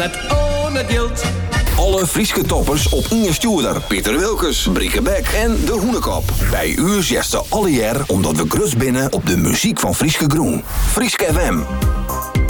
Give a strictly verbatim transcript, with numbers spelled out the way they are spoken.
Het ohne gilt. Alle Frieske toppers op Inge Stuurder, Pieter Wilkes, Brieke Beck en De Hoenekop. Bij u is alle jaar omdat we grus binnen op de muziek van Frieske Groen. Frieske F M.